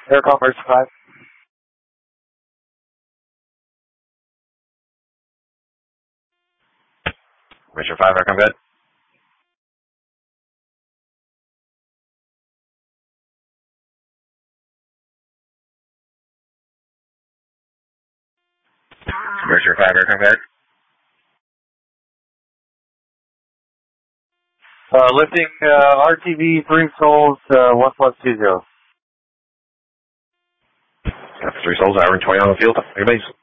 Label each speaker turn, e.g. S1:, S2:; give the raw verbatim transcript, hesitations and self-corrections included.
S1: Air Commerce five.
S2: Richard five, Air Com good. Richard five, Air Com good.
S1: Uh, lifting uh, R T V three souls uh, one plus two zero.
S2: Three souls, hour and twenty on the field. Everybody's